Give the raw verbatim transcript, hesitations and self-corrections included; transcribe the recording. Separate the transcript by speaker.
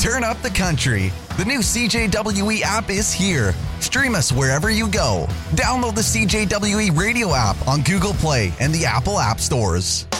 Speaker 1: turn up the country. The new C J W E app is here. Stream us wherever you go. Download the C J W E radio app on Google Play and the Apple App Stores.